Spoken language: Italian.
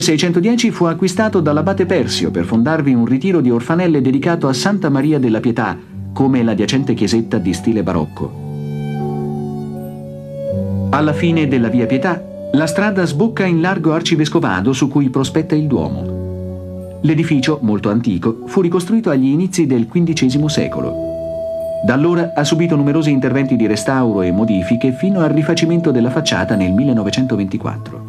610 fu acquistato dall'abate Persio per fondarvi un ritiro di orfanelle dedicato a Santa Maria della Pietà, come l'adiacente chiesetta di stile barocco. Alla fine della via Pietà, la strada sbocca in largo arcivescovado su cui prospetta il Duomo. L'edificio, molto antico, fu ricostruito agli inizi del XV secolo. Da allora ha subito numerosi interventi di restauro e modifiche fino al rifacimento della facciata nel 1924.